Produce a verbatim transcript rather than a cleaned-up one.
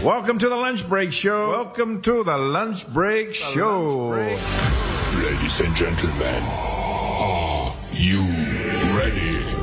Welcome to the Lunch Break Show. Welcome to the Lunch Break The Show. Lunch Break. Ladies and gentlemen, are you ready?